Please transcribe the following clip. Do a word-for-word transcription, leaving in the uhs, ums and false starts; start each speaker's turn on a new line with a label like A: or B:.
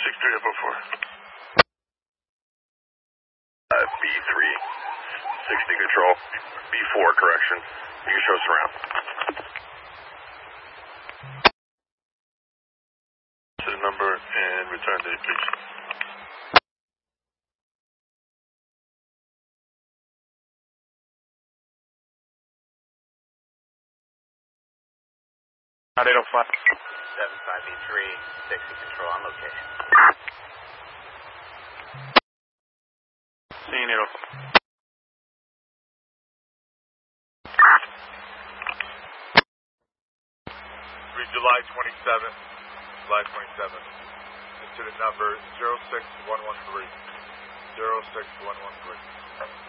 A: six three up four.
B: Uh, B three, sixty control. B four, correction. You can show surround.
A: To the number and return to the please.
C: eight oh five.
D: seven five B three, sixty control on location.
C: Seeing eight oh five.
E: Read July twenty-seventh, July twenty-seventh, into the number zero six one one three, zero six one one three.